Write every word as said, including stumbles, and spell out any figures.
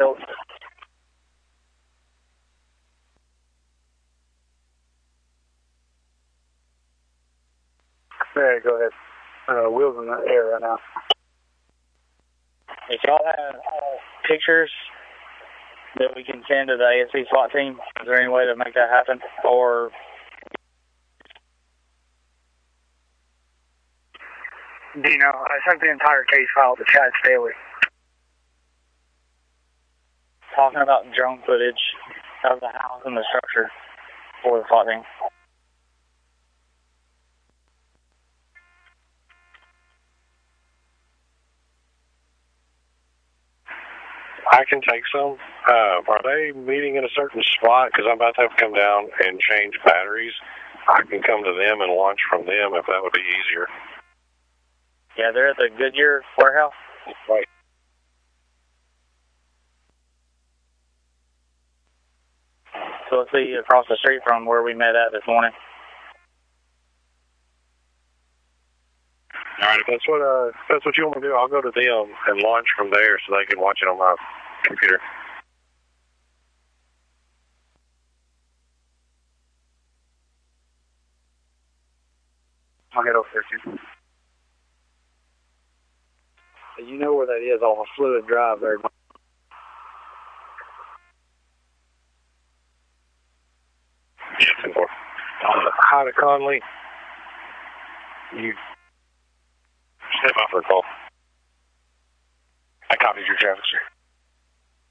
built. Yeah, go ahead. Uh, wheels in the air right now. If y'all have uh, pictures that we can send to the A S C SWAT team, is there any way to make that happen? Or Dino, I sent the entire case file to Chad Staley. talking about drone footage of the house and the structure for the SWAT team. I can take some. Uh, are they meeting in a certain spot? Because I'm about to have to come down and change batteries. I can come to them and launch from them if that would be easier. Yeah, they're at the Goodyear warehouse. Right. So let's see across the street from where we met at this morning. All right, if that's what uh, if that's what you want to do, I'll go to them and launch from there so they can watch it on my computer. I'll get over there too. You know where that is off of Fluid Drive there. Yeah, ten four. Uh, hi to Conley. You step off for a call. I copied your traffic, sir.